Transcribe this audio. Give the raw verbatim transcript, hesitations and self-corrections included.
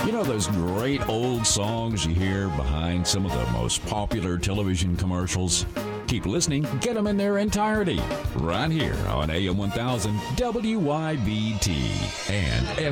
You know those great old songs you hear behind some of the most popular television commercials? Keep listening, get them in their entirety, right here on A M one thousand W Y B T and